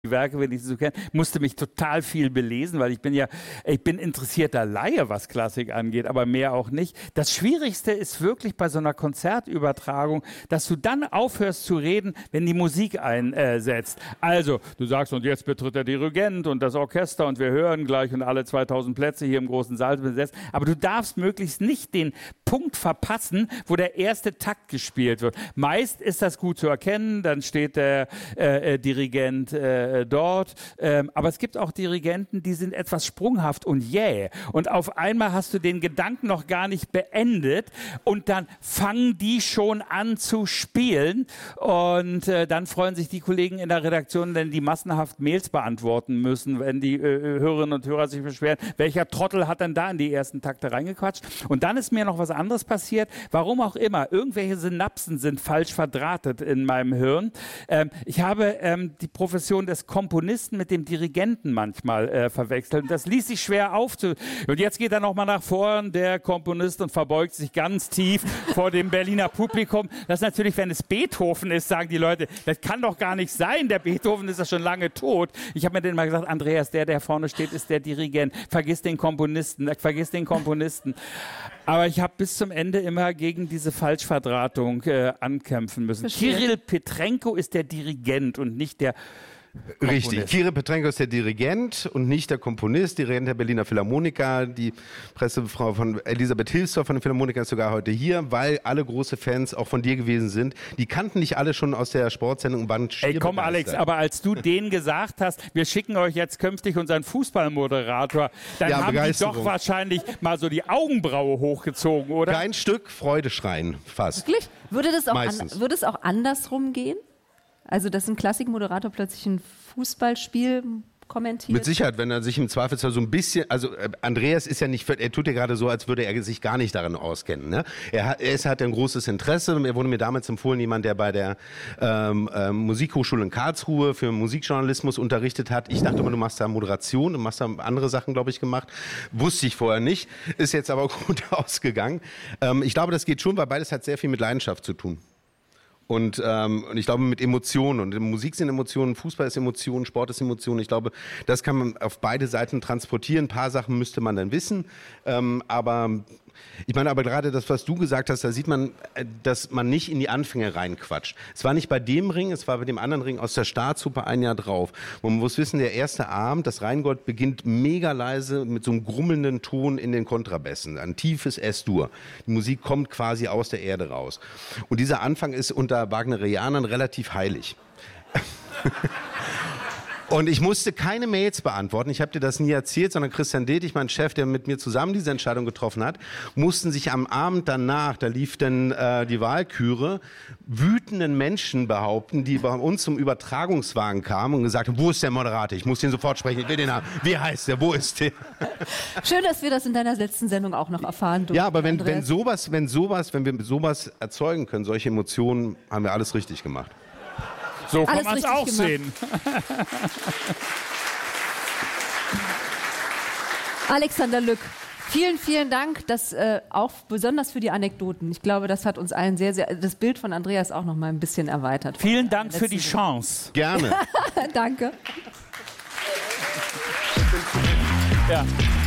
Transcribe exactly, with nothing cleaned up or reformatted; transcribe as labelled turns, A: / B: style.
A: Die Werke, wenn ich sie so kenne, musste mich total viel belesen, weil ich bin ja, ich bin interessierter Laie, was Klassik angeht, aber mehr auch nicht. Das Schwierigste ist wirklich bei so einer Konzertübertragung, dass du dann aufhörst zu reden, wenn die Musik einsetzt. Also, du sagst, und jetzt betritt der Dirigent und das Orchester und wir hören gleich und alle zweitausend Plätze hier im großen Saal besetzt. Aber du darfst möglichst nicht den Punkt verpassen, wo der erste Takt gespielt wird. Meist ist das gut zu erkennen, dann steht der äh, Dirigent äh, dort, ähm, aber es gibt auch Dirigenten, die sind etwas sprunghaft und jäh und auf einmal hast du den Gedanken noch gar nicht beendet und dann fangen die schon an zu spielen und äh, dann freuen sich die Kollegen in der Redaktion, wenn die massenhaft Mails beantworten müssen, wenn die äh, Hörerinnen und Hörer sich beschweren, welcher Trottel hat denn da in die ersten Takte reingequatscht. Und dann ist mir noch was anderes passiert, warum auch immer, irgendwelche Synapsen sind falsch verdrahtet in meinem Hirn. Ähm, ich habe ähm, die Profession des Komponisten mit dem Dirigenten manchmal äh, verwechselt. Das ließ sich schwer aufzu... Und jetzt geht er nochmal nach vorn, der Komponist, und verbeugt sich ganz tief vor dem Berliner Publikum. Das ist natürlich, wenn es Beethoven ist, sagen die Leute, das kann doch gar nicht sein, der Beethoven ist ja schon lange tot. Ich habe mir denen mal gesagt, Andreas, der, der vorne steht, ist der Dirigent. Vergiss den Komponisten, vergiss den Komponisten. Aber ich habe bis zum Ende immer gegen diese Falschverdrahtung äh, ankämpfen müssen.
B: Verstehe.
A: Kirill Petrenko ist der Dirigent und nicht der Komponist.
C: Richtig, Kirill Petrenko ist der Dirigent und nicht der Komponist, Dirigent der Berliner Philharmoniker. Die Pressefrau von Elisabeth Hilsdorf von den Philharmonikern ist sogar heute hier, weil alle große Fans auch von dir gewesen sind. Die kannten dich alle schon aus der Sportsendung und waren schier
A: Ey, komm
C: begeistert.
A: Alex, aber als du denen gesagt hast, wir schicken euch jetzt künftig unseren Fußballmoderator, dann
C: Ja,
A: haben die
C: Begeisterung.
A: doch wahrscheinlich mal so die Augenbraue hochgezogen, oder?
C: Kein Stück Freudeschreien, fast.
B: Wirklich? Würde das auch, an,
C: Meistens.
B: würde es auch andersrum gehen? Also, dass ein Klassikmoderator plötzlich ein Fußballspiel kommentiert?
C: Mit Sicherheit, wenn er sich im Zweifelsfall so ein bisschen, also äh, Andreas ist ja nicht, er tut ja gerade so, als würde er sich gar nicht darin auskennen. Ne? Er, hat, er ist, hat ein großes Interesse. Er wurde mir damals empfohlen, jemand, der bei der ähm, äh, Musikhochschule in Karlsruhe für Musikjournalismus unterrichtet hat. Ich dachte immer, du machst da Moderation, du machst da andere Sachen, glaube ich, gemacht. Wusste ich vorher nicht, ist jetzt aber gut ausgegangen. Ähm, ich glaube, das geht schon, weil beides hat sehr viel mit Leidenschaft zu tun. Und, ähm, und ich glaube mit Emotionen. Und Musik sind Emotionen, Fußball ist Emotionen, Sport ist Emotionen. Ich glaube, das kann man auf beide Seiten transportieren. Ein paar Sachen müsste man dann wissen. Ähm, aber ich meine, aber gerade das, was du gesagt hast, da sieht man, dass man nicht in die Anfänge reinquatscht. Es war nicht bei dem Ring, es war bei dem anderen Ring aus der Staatsoper ein Jahr drauf. Man muss wissen, der erste Abend, das Rheingold beginnt mega leise mit so einem grummelnden Ton in den Kontrabässen. Ein tiefes S-Dur. Die Musik kommt quasi aus der Erde raus. Und dieser Anfang ist unter Wagnerianern relativ heilig. Und ich musste keine Mails beantworten, ich habe dir das nie erzählt, sondern Christian Detig, mein Chef, der mit mir zusammen diese Entscheidung getroffen hat, mussten sich am Abend danach, da lief dann äh, die Wahlküre, wütenden Menschen behaupten, die bei uns zum Übertragungswagen kamen und gesagt haben, wo ist der Moderator? Ich muss den sofort sprechen, ich will den haben. Wie heißt der? Wo ist der?
B: Schön, dass wir das in deiner letzten Sendung auch noch erfahren durften.
C: Ja, aber wenn, wenn
B: Andreas.
C: sowas, wenn sowas, wenn wir sowas erzeugen können, solche Emotionen, haben wir alles richtig gemacht.
A: So kann
B: Alles
A: man es
B: richtig
A: auch
B: gemacht.
A: sehen.
B: Alexander Lück, vielen, vielen Dank, dass, äh, auch besonders für die Anekdoten. Ich glaube, das hat uns allen sehr, sehr, das Bild von Andreas auch noch mal ein bisschen erweitert.
A: Vielen Dank für die
B: Letzten-
A: Chance.
C: Gerne.
B: Danke.
A: Ja.